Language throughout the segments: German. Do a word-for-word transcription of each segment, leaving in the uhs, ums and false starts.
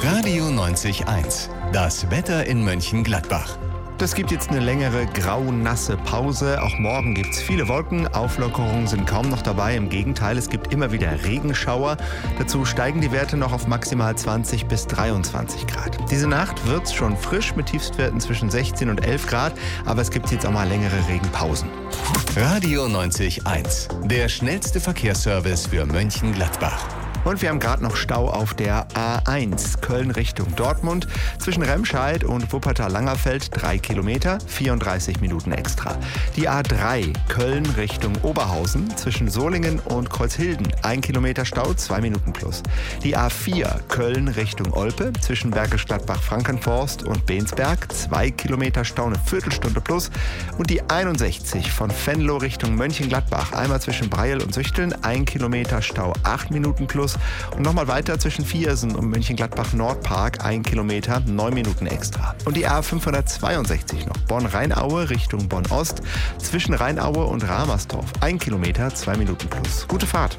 Radio neunzig eins. Das Wetter in Mönchengladbach. Das gibt jetzt eine längere grau-nasse Pause. Auch morgen gibt es viele Wolken. Auflockerungen sind kaum noch dabei. Im Gegenteil, es gibt immer wieder Regenschauer. Dazu steigen die Werte noch auf maximal zwanzig bis dreiundzwanzig Grad. Diese Nacht wird es schon frisch mit Tiefstwerten zwischen sechzehn und elf Grad. Aber es gibt jetzt auch mal längere Regenpausen. Radio neunzig eins. Der schnellste Verkehrsservice für Mönchengladbach. Und wir haben gerade noch Stau auf der A eins, Köln Richtung Dortmund. Zwischen Remscheid und Wuppertal-Langerfeld drei Kilometer, vierunddreißig Minuten extra. Die A drei, Köln Richtung Oberhausen. Zwischen Solingen und Kreuzhilden ein Kilometer Stau, zwei Minuten plus. Die A vier, Köln Richtung Olpe. Zwischen Bergisch Gladbach-Frankenforst und Bensberg zwei Kilometer Stau, eine Viertelstunde plus. Und die einundsechzig von Venlo Richtung Mönchengladbach. Einmal zwischen Breil und Süchteln, ein Kilometer Stau, acht Minuten plus. Und nochmal weiter zwischen Viersen und Mönchengladbach-Nordpark, ein Kilometer, neun Minuten extra. Und die A fünfhundertzweiundsechzig noch, Bonn-Rheinaue Richtung Bonn-Ost, zwischen Rheinaue und Ramersdorf, ein Kilometer, zwei Minuten plus. Gute Fahrt.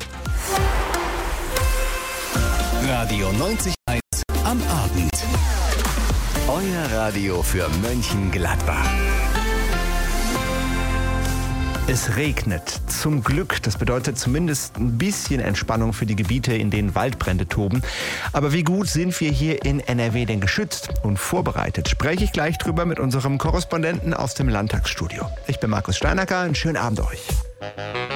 Radio neunzig eins am Abend. Euer Radio für Mönchengladbach. Es regnet. Zum Glück. Das bedeutet zumindest ein bisschen Entspannung für die Gebiete, in denen Waldbrände toben. Aber wie gut sind wir hier in N R W denn geschützt und vorbereitet? Spreche ich gleich drüber mit unserem Korrespondenten aus dem Landtagsstudio. Ich bin Markus Steinacker. Einen schönen Abend euch.